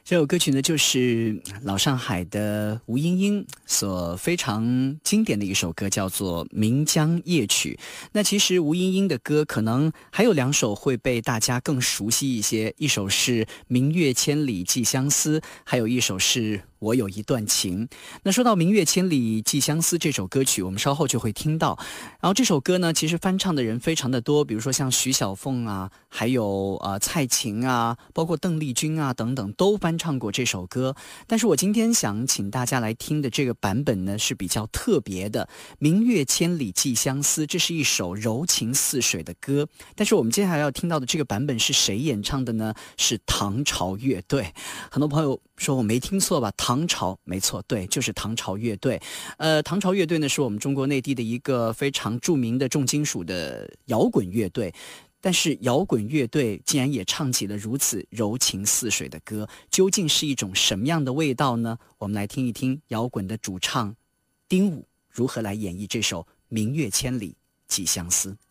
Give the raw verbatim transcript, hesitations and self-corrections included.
这首歌曲呢，就是老上海的吴英英所非常经典的一首歌，叫做《岷江夜曲》。那其实吴英英的歌可能还有两首会被大家更熟悉一些，一首是《明月千里寄相思》，还有一首是我有一段情。那说到《明月千里寄相思》这首歌曲，我们稍后就会听到。然后这首歌呢，其实翻唱的人非常的多，比如说像徐小凤啊，还有呃蔡琴啊，包括邓丽君啊等等，都翻唱过这首歌。但是我今天想请大家来听的这个版本呢，是比较特别的。《明月千里寄相思》，这是一首柔情似水的歌。但是我们接下来要听到的这个版本是谁演唱的呢？是唐朝乐队。很多朋友说我没听错吧？唐朝，没错，对，就是唐朝乐队。呃，唐朝乐队呢，是我们中国内地的一个非常著名的重金属的摇滚乐队。但是摇滚乐队竟然也唱起了如此柔情似水的歌，究竟是一种什么样的味道呢？我们来听一听摇滚的主唱丁武如何来演绎这首《明月千里寄相思》。